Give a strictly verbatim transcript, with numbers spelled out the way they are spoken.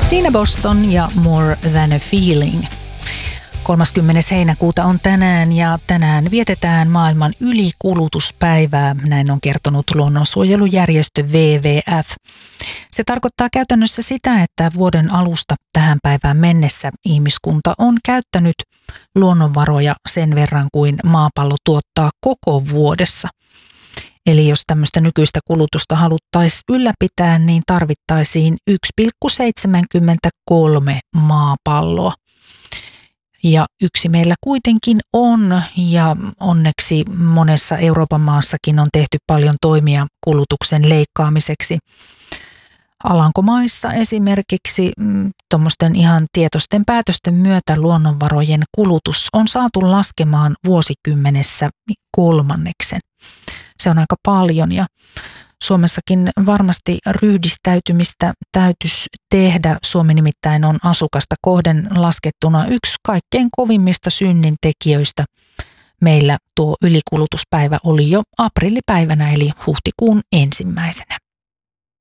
Siinä Boston ja More Than a Feeling. kolmaskymmenes heinäkuuta on tänään ja tänään vietetään maailman ylikulutuspäivää, näin on kertonut luonnonsuojelujärjestö W W F. Se tarkoittaa käytännössä sitä, että vuoden alusta tähän päivään mennessä ihmiskunta on käyttänyt luonnonvaroja sen verran kuin maapallo tuottaa koko vuodessa. Eli jos tämmöistä nykyistä kulutusta haluttaisiin ylläpitää, niin tarvittaisiin yksi pilkku seitsemänkymmentäkolme maapalloa. Ja yksi meillä kuitenkin on, ja onneksi monessa Euroopan maassakin on tehty paljon toimia kulutuksen leikkaamiseksi. Alankomaissa esimerkiksi tuommoisten ihan tietoisten päätösten myötä luonnonvarojen kulutus on saatu laskemaan vuosikymmenessä kolmanneksen. Se on aika paljon ja Suomessakin varmasti ryhdistäytymistä täytyisi tehdä. Suomi nimittäin on asukasta kohden laskettuna yksi kaikkein kovimmista synnintekijöistä. Meillä tuo ylikulutuspäivä oli jo aprillipäivänä eli huhtikuun ensimmäisenä.